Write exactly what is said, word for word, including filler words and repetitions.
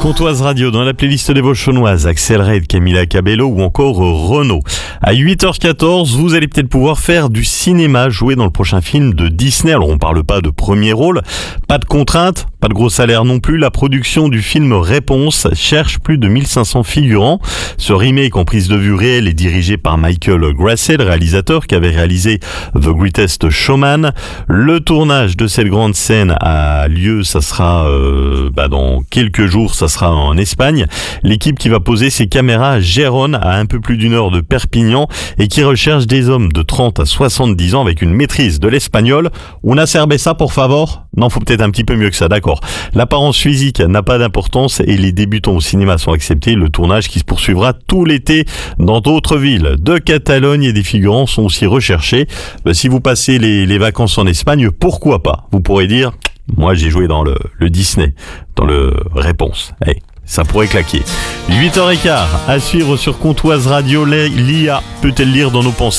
Comtoise Radio dans la playlist des Vauchonnoises, Axel Red, Camila Cabello ou encore Renaud. À huit heures quatorze, vous allez peut-être pouvoir faire du cinéma, jouer dans le prochain film de Disney. Alors on parle pas de premier rôle, pas de contraintes, pas de gros salaire non plus. La production du film Réponse cherche plus de mille cinq cents figurants. Ce remake en prise de vue réelle est dirigé par Michael Grasset, le réalisateur qui avait réalisé The Greatest Showman. Le tournage de cette grande scène a lieu, ça sera euh, bah dans quelques jours, ça sera en Espagne. L'équipe qui va poser ses caméras à Gérone, à un peu plus d'une heure de Perpignan, et qui recherche des hommes de trente à soixante-dix ans avec une maîtrise de l'espagnol. Una cerveza, por favor? Non, faut peut-être un petit peu mieux que ça, d'accord. L'apparence physique n'a pas d'importance et les débutants au cinéma sont acceptés. Le tournage qui se poursuivra tout l'été dans d'autres villes de Catalogne et des figurants sont aussi recherchés. Ben, si vous passez les, les vacances en Espagne, pourquoi pas? Vous pourrez dire, moi j'ai joué dans le, le Disney, dans le Réponse. Hey, ça pourrait claquer. huit heures quinze, à suivre sur Comtoise Radio, l'I A peut-elle lire dans nos pensées?